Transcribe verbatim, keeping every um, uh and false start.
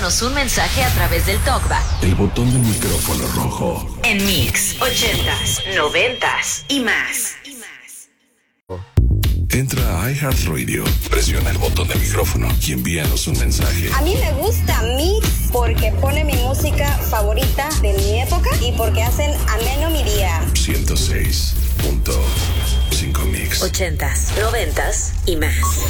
envíanos un mensaje a través del TalkBack. El botón del micrófono rojo. En Mix, ochentas, noventas y más. Entra a iHeartRadio, presiona el botón de micrófono y envíanos un mensaje. A mí me gusta Mix porque pone mi música favorita de mi época y porque hacen ameno mi día. ciento seis punto cinco Mix. Ochentas, noventas y más.